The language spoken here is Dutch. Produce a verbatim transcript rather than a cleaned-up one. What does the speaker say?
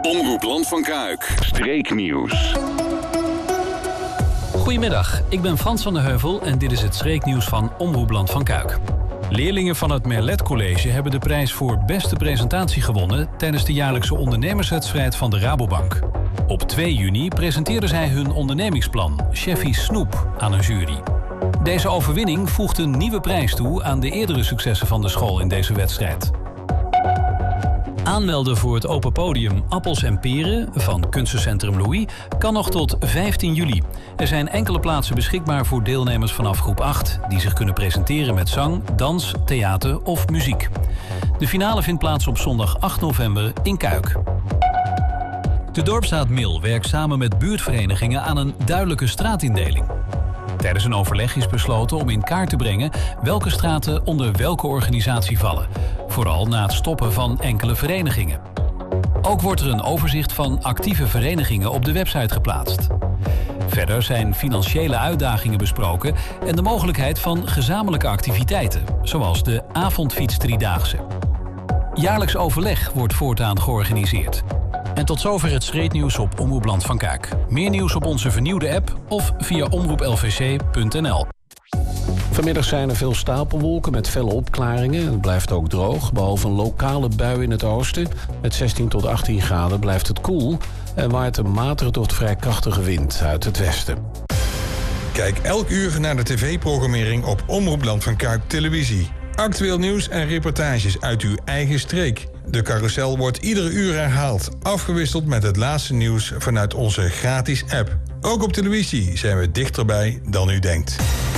Omroep Land van Kuik. Streeknieuws. Goedemiddag, ik ben Frans van der Heuvel en dit is het streeknieuws van Omroep Land van Kuik. Leerlingen van het Merlet College hebben de prijs voor beste presentatie gewonnen tijdens de jaarlijkse ondernemerswedstrijd van de Rabobank. Op twee juni presenteerden zij hun ondernemingsplan, Cheffy Snoep, aan een jury. Deze overwinning voegt een nieuwe prijs toe aan de eerdere successen van de school in deze wedstrijd. Aanmelden voor het open podium Appels en Peren van Kunstencentrum Louis kan nog tot vijftien juli. Er zijn enkele plaatsen beschikbaar voor deelnemers vanaf groep acht... die zich kunnen presenteren met zang, dans, theater of muziek. De finale vindt plaats op zondag acht november in Kuik. De Dorpsraad Mil werkt samen met buurtverenigingen aan een duidelijke straatindeling. Tijdens een overleg is besloten om in kaart te brengen welke straten onder welke organisatie vallen. Vooral na het stoppen van enkele verenigingen. Ook wordt er een overzicht van actieve verenigingen op de website geplaatst. Verder zijn financiële uitdagingen besproken en de mogelijkheid van gezamenlijke activiteiten, zoals de avondfiets driedaagse. Jaarlijks overleg wordt voortaan georganiseerd. En tot zover het streeknieuws op Omroep Land van Kuik. Meer nieuws op onze vernieuwde app of via omroep l v c punt n l. Vanmiddag zijn er veel stapelwolken met felle opklaringen. Het blijft ook droog, behalve een lokale bui in het oosten. Met zestien tot achttien graden blijft het koel en waait een matige tot vrij krachtige wind uit het westen. Kijk elk uur naar de tv-programmering op Omroep Land van Kuik televisie. Actueel nieuws en reportages uit uw eigen streek. De carousel wordt iedere uur herhaald, afgewisseld met het laatste nieuws vanuit onze gratis app. Ook op televisie zijn we dichterbij dan u denkt.